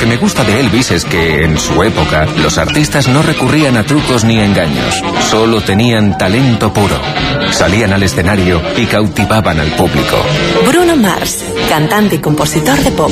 me gusta de Elvis es que, en su época, los artistas no recurrían a trucos ni engaños. Solo tenían talento puro. Salían al escenario y cautivaban al público. Bruno Mars, cantante y compositor de pop.